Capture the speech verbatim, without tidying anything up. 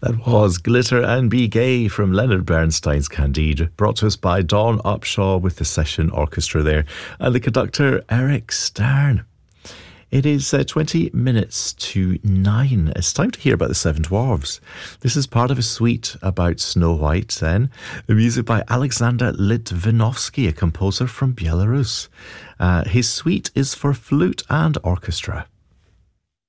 That was Glitter and Be Gay from Leonard Bernstein's Candide, brought to us by Dawn Upshaw with the Session Orchestra there, and the conductor Eric Stern. It is uh, twenty minutes to nine. It's time to hear about the Seven Dwarfs. This is part of a suite about Snow White then. The music by Alexander Litvinovsky, a composer from Belarus. Uh, his suite is for flute and orchestra.